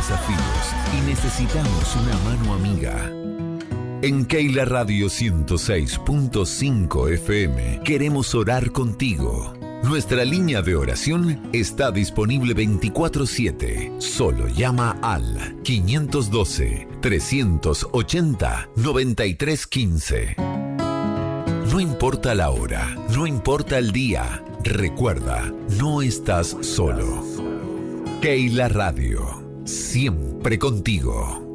desafíos y necesitamos una mano amiga. En Keila Radio 106.5 FM queremos orar contigo. Nuestra línea de oración está disponible 24/7. Solo llama al 512-380-9315. No importa la hora, no importa el día. Recuerda, no estás solo. Keila Radio, siempre contigo.